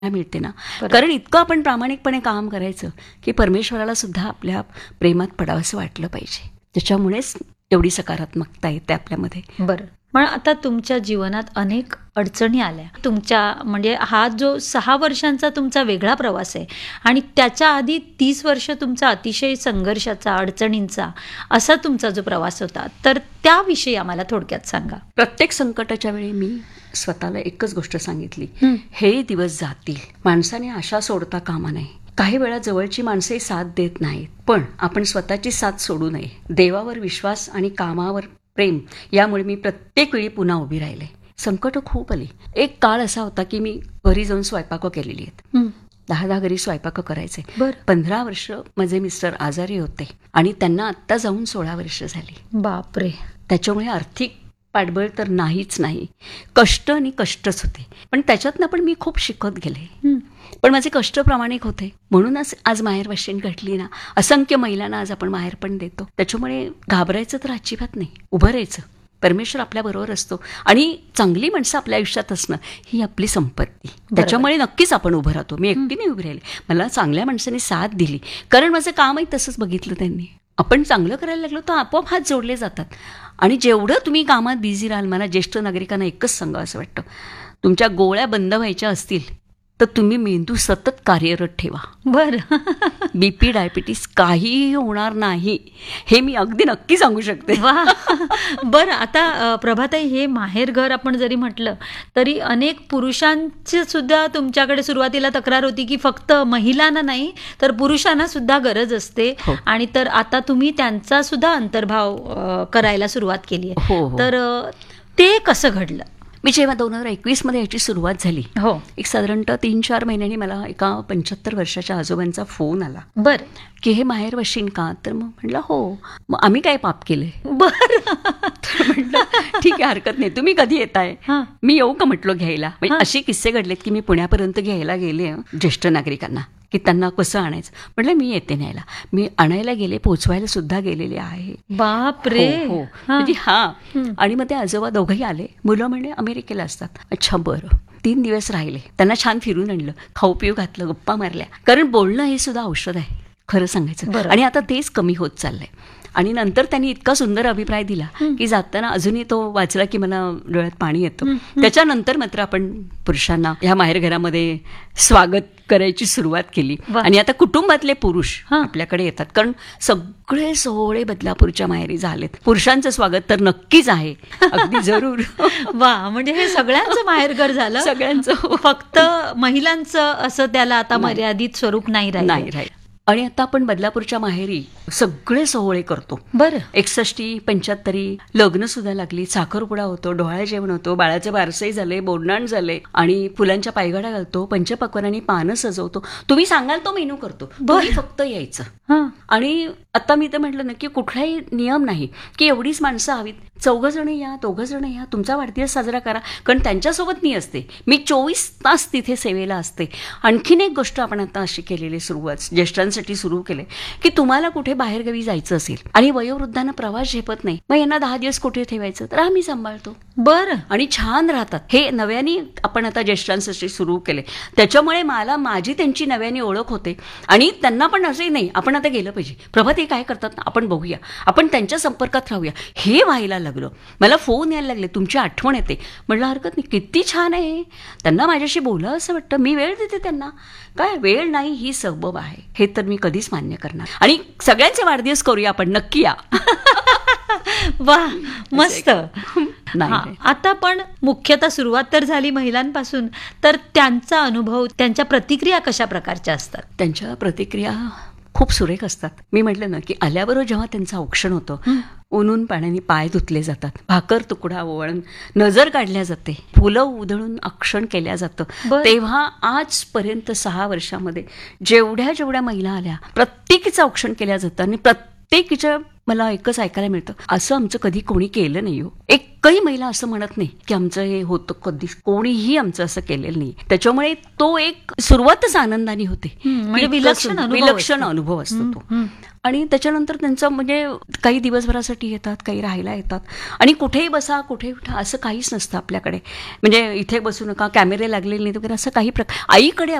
मिळते ना. बरोबर. कारण इतकं आपण प्रामाणिकपणे काम करायचं की परमेश्वराला सुद्धा आपल्या प्रेमात पडावंसं वाटलं पाहिजे. त्याच्यामुळेच एवढी सकारात्मकता येते आपल्यामध्ये. बरं. पण आता तुमच्या जीवनात अनेक अडचणी आल्या. तुमच्या म्हणजे हा जो 6 वर्षांचा तुमचा वेगळा प्रवास आहे आणि त्याच्या आधी 30 वर्ष तुमचा अतिशय संघर्षाचा, अडचणींचा असा तुमचा जो प्रवास होता, तर त्याविषयी आम्हाला थोडक्यात सांगा. प्रत्येक संकटाच्या वेळी मी स्वतःला एकच गोष्ट सांगितली, हं. हे दिवस जातील. माणसाने आशा सोडता कामा नये. काही वेळा जवळची माणसे साथ देत नाहीत, पण आपण स्वतःची साथ सोडू नये. देवावर विश्वास आणि कामावर प्रेम यामुळे मी प्रत्येक वेळी पुन्हा उभी राहिले. संकट खूप आली. एक काळ असा होता की मी घरी जाऊन स्वयंपाक केलेली आहेत. हं. 10 घरी स्वयंपाक करायचे. बरं. 15 वर्ष माझे मिस्टर आजारी होते आणि त्यांना आत्ता जाऊन 16 वर्ष झाली. बापरे. त्याच्यामुळे आर्थिक पाठबळ तर नाहीच नाही. कष्ट आणि कष्टच होते. पण त्याच्यातनं पण मी खूप शिकत गेले. हं. पण माझे कष्ट प्रामाणिक होते. म्हणूनच आज माहेरवाशीण घडली ना. असंख्य महिलांना आज आपण माहेर पण देतो. त्याच्यामुळे घाबरायचं तर अजिबात नाही. उभं राहायचं. परमेश्वर आपल्याबरोबर असतो आणि चांगली माणसं आपल्या आयुष्यात असणं ही आपली संपत्ती. त्याच्यामुळे नक्कीच आपण उभं राहतो. मी एकटी नाही उभी राहिली. मला चांगल्या माणसाने साथ दिली. कारण माझं कामही तसंच बघितलं त्यांनी. आपण चांगलं करायला लागलो तर आपोआप हात जोडले जातात. आणि जेवढं तुम्ही कामात बिझी राहाल, मला ज्येष्ठ नागरिकांना एकच सांगावं असं वाटतं, तुमच्या गोळ्या बंद व्हायच्या असतील तर तुम्ही मेंदू सतत कार्यरत ठेवा. बरं. बीपी, डायबिटीस काहीही होणार नाही, हे मी अगदी नक्की सांगू शकते. वा. बरं. आता प्रभाताई, हे माहेरघर आपण जरी म्हटलं तरी अनेक पुरुषांची सुद्धा तुमच्याकडे सुरुवातीला तक्रार होती की फक्त महिलांना नाही तर पुरुषांना सुद्धा गरज असते. हो. आणि तर आता तुम्ही त्यांचा सुद्धा अंतर्भाव करायला सुरुवात केली आहे. हो, हो. तर ते कसं घडलं? मी जेव्हा 2021 मध्ये याची सुरुवात झाली, हो. एक साधारणतः 3-4 महिन्यांनी मला एका 75 वर्षाच्या आजोबांचा फोन आला बरं. की हे माहेर वशीन का? तर मग म्हटलं हो. मग आम्ही काय पाप केलंय? बरं. तर म्हटलं ठीक आहे, हरकत नाही, तुम्ही कधी येताय? हां. मी येऊ का म्हटलं घ्यायला. म्हणजे हां. असे किस्से घडलेत की मी पुण्यापर्यंत घ्यायला गेले ज्येष्ठ नागरिकांना की त्यांना कसं आणायचं. म्हटलं मी येते न्यायला. मी आणायला गेले, पोचवायला सुद्धा गेलेले आहे. बापरे. हो, हो. हां. म्हणजे आणि मग ते आजोबा दोघंही आले. मुलं म्हणले अमेरिकेला असतात. अच्छा बरं. 3 दिवस राहिले. त्यांना छान फिरून आणलं, खाऊ पिऊ घातलं, गप्पा मारल्या. कारण बोलणं हे सुद्धा औषध आहे, खरं सांगायचं. बरं. आणि आता तेच कमी होत चाललंय. आणि नंतर त्यांनी इतका सुंदर अभिप्राय दिला की जाताना अजूनही तो वाचला की मला डोळ्यात पाणी येतं. त्याच्यानंतर मात्र आपण पुरुषांना ह्या माहेरघरामध्ये स्वागत करायची सुरुवात केली. वा. आणि आता कुटुंबातले पुरुष हां. आपल्याकडे येतात. कारण सगळे सोहळे बदलापूरच्या माहेरी झालेत. पुरुषांचं स्वागत तर नक्कीच आहे, अगदी जरूर. वा. म्हणजे हे सगळ्यांचं माहेरघर झालं. सगळ्यांचं. फक्त महिलांचं असं त्याला आता नाही. मर्यादित स्वरूप नाही नाही राहिलं. राहील. आणि आता आपण बदलापूरच्या माहेरी सगळे सोहळे करतो. बरं. 61, 75 लग्न सुद्धा लागली, साखरपुडा होतो, डोहाळे जेवण होतो, बाळाचे बारसही झाले, बोडणाण झाले आणि फुलांच्या पायघड्या घालतो, पंचपक्वानांनी पानं सजवतो. तुम्ही सांगाल तो मेनू करतो, तुम्ही फक्त यायचं. हां. आणि आता मी तर म्हटलं ना की कुठलाही नियम नाही की एवढीच माणसं हवीत. 4 जण या, 2 जण या, तुमचा वाढदिवस साजरा करा. कारण त्यांच्यासोबत मी असते. मी 24 तास तिथे सेवेला असते. आणखीन एक गोष्ट आपण आता अशी केलेली सुरुवात ज्येष्ठांसाठी सुरू केले की तुम्हाला कुठे बाहेरगावी जायचं असेल आणि वयोवृद्धांना प्रवास झेपत नाही, मग यांना 10 दिवस कुठे ठेवायचं तर आम्ही सांभाळतो. बरं. आणि छान राहतात. हे नव्याने आपण आता ज्येष्ठांसाठी सुरू केले. त्याच्यामुळे मला माझी त्यांची नव्याने ओळख होते आणि त्यांना पण असंही नाही आपण आता गेलं पाहिजे. प्रभात हे काय करतात ना, आपण बघूया, आपण त्यांच्या संपर्कात राहूया, हे व्हायला लागलं. मला फोन यायला लागले, तुमची आठवण येते. म्हटलं हरकत नाही, किती छान आहे. त्यांना माझ्याशी बोलावं असं वाटतं. मी वेळ देते त्यांना. काय वेळ नाही ही सबब आहे, हे तर मी कधीच मान्य करणार. आणि सगळ्यांचे वाढदिवस करूया आपण, नक्की या. वा. मस्त. नाही. हां. आता पण मुख्यतः सुरुवात तर झाली महिलांपासून, तर त्यांचा अनुभव, त्यांच्या प्रतिक्रिया कशा प्रकारच्या असतात? त्यांच्या प्रतिक्रिया खूप सुरेख असतात. मी म्हटलं ना की आल्याबरोबर जेव्हा त्यांचं औक्षण होतं, ऊन पाण्याने पाय धुतले जातात, भाकर तुकडा ओवाळून नजर काढल्या जाते, फुलं उधळून औक्षण केल्या जातं. बरं. तेव्हा आजपर्यंत 6 वर्षामध्ये जेवढ्या महिला आल्या प्रत्येकीचं औक्षण केल्या जातं आणि प्रत्येकीच्या मला एकच ऐकायला मिळतं, असं आमचं कधी कोणी केलं नाही हो. एकही महिला असं म्हणत नाही की आमचं हे होतं, कधी कोणीही आमचं असं केलेलं नाही. त्याच्यामुळे तो एक सुरुवातच आनंदाने होते. म्हणजे विलक्षण अनुभव असतो तो. आणि त्याच्यानंतर त्यांचं म्हणजे काही दिवसभरासाठी येतात, काही राहायला येतात आणि कुठेही बसा, कुठेही उठा असं काहीच नसतं आपल्याकडे. म्हणजे इथे बसू नका, कॅमेरे लागलेले नाहीत वगैरे असं काही आईकडे